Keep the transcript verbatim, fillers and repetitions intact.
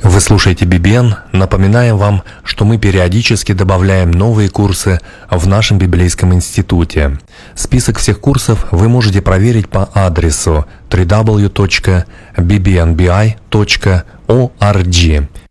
Вы слушаете би би эн. Напоминаем вам, что мы периодически добавляем новые курсы в нашем библейском институте. Список всех курсов вы можете проверить по адресу дабл ю дабл ю дабл ю точка би би эн би ай точка орг.